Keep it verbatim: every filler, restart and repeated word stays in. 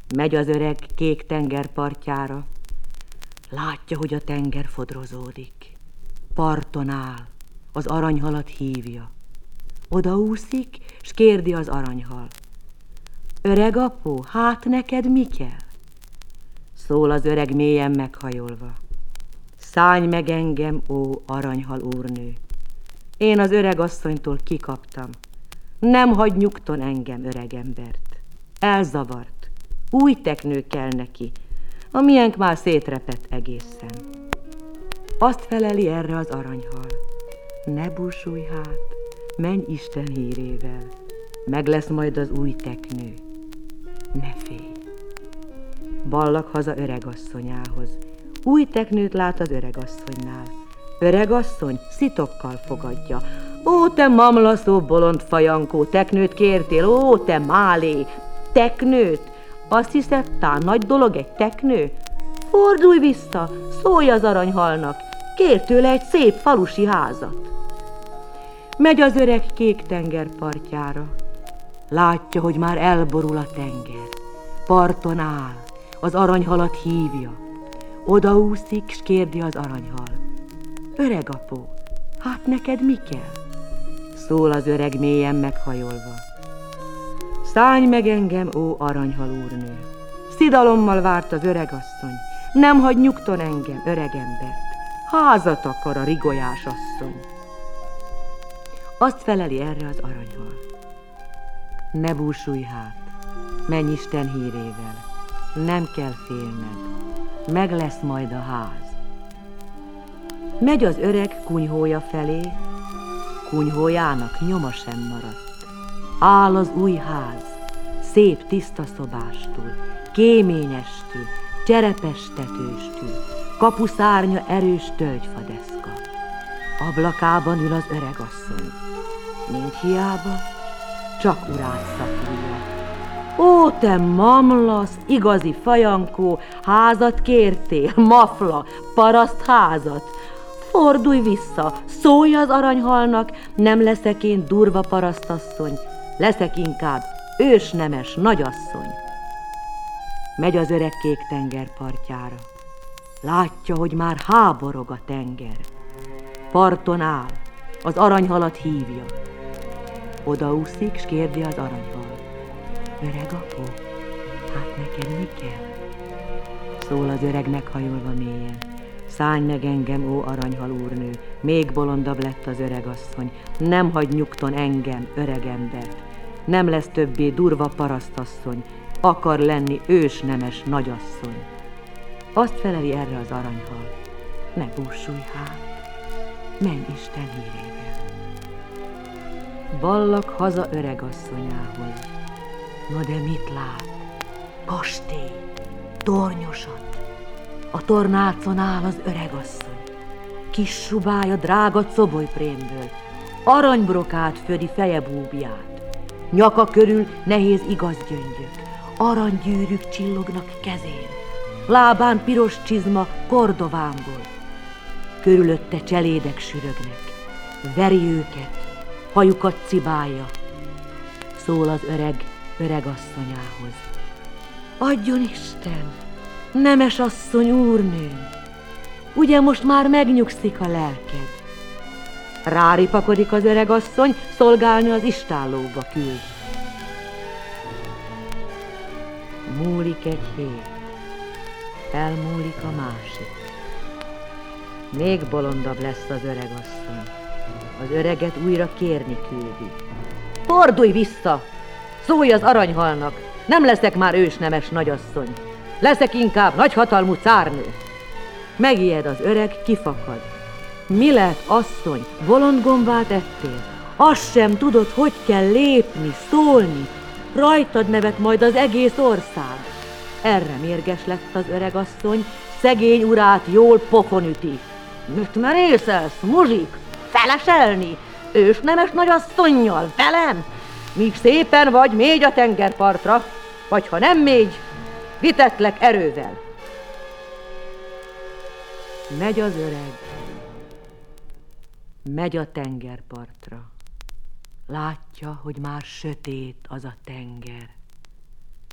Megy az öreg kék tenger partjára, látja, hogy a tenger fodrozódik. Parton áll, az aranyhalat hívja. Odaúszik, s kérdi az aranyhal: öreg apó, hát neked mi kell? Szól az öreg mélyen meghajolva: szállj meg engem, ó aranyhal úrnő, én az öreg asszonytól kikaptam, nem hagy nyugton engem, öregembert. Elzavart, új teknő kell neki, a miénk már szétrepett egészen. Azt feleli erre az aranyhal: ne búsulj hát, menj Isten hírével, meg lesz majd az új teknő, ne félj. Ballag haza öregasszonyához, új teknőt lát az öregasszonynál. Öregasszony szitokkal fogadja: ó, te mamlaszó bolond fajankó, teknőt kértél, ó, te málé, teknőt? Azt hiszed, tán nagy dolog egy teknő? Fordulj vissza, szólj az aranyhalnak, kér tőle egy szép falusi házat. Megy az öreg kék tenger partjára, látja, hogy már elborul a tenger. Parton áll, az aranyhalat hívja. Odaúszik, s kérdi az aranyhal: öreg apó, hát neked mi kell? Szól az öreg mélyen meghajolva: szállj meg engem, ó aranyhal úrnő. Szidalommal várt az öregasszony, nem hagy nyugton engem, öregembert. Házat akar a rigolyás asszony. Azt feleli erre az aranyhal: ne búsulj hát, menj Isten hírével, nem kell félned, meg lesz majd a ház. Megy az öreg kunyhója felé, kunyhójának nyoma sem maradt. Áll az új ház, szép tiszta szobástól, kéményestül, cserepes tetőstül, kapuszárnya erős tölgyfadeszka. Ablakában ül az öregasszony, mind hiába, csak urát szakulja. Ó, te mamlasz, igazi fajankó, házat kértél, mafla, paraszt házat. Fordulj vissza, szólj az aranyhalnak, nem leszek én durva parasztasszony, leszek inkább ősnemes nagyasszony. Megy az öreg kék tenger partjára, látja, hogy már háborog a tenger. Parton áll, az aranyhalat hívja. Odaúszik, s kérdi az aranyhal: öreg apó, hát neked mi kell? Szól az öreg meghajolva mélyen: szállj meg engem, ó aranyhal úrnő, még bolondabb lett az öregasszony, nem hagy nyugton engem, öregembert. Nem lesz többé durva parasztasszony, akar lenni ősnemes nagyasszony. Azt feleli erre az aranyhal: ne búsulj hát, menj Isten hírével. Ballag haza öregasszonyához. Na de mit lát? Kastély, tornyosat. A tornácon áll az öregasszony. Kis subája drága cobolyprémből, aranybrokát födi feje búbját. Nyaka körül nehéz igazgyöngyök, aranygyűrűk csillognak kezén. Lábán piros csizma Kordovánból. Körülötte cselédek sürögnek, veri őket, hajukat cibálja. Szól az öreg öregasszonyához: adjon Isten, nemes asszony úrnőm, ugye most már megnyugszik a lelked? Ráripakodik az öregasszony, szolgálni az istállóba küld. Múlik egy hét, elmúlik a másik. Még bolondabb lesz az öregasszony, az öreget újra kérni küldi. Fordulj vissza, szólj az aranyhalnak, nem leszek már ősnemes nagyasszony, leszek inkább nagyhatalmú cárnő. Megijed az öreg, kifakad. Mi lett, asszony, bolondgombát ettél? Azt sem tudod, hogy kell lépni, szólni, rajtad nevet majd az egész ország. Erre mérges lett az öregasszony, szegény urát jól pofon üti. Mit merészelsz, muzsik, feleselni, ősnemes nagyasszonnyal, velem? Míg szépen vagy, mégy a tengerpartra, vagy ha nem mégy, vitetlek erővel. Megy az öreg, megy a tengerpartra. Látja, hogy már sötét az a tenger.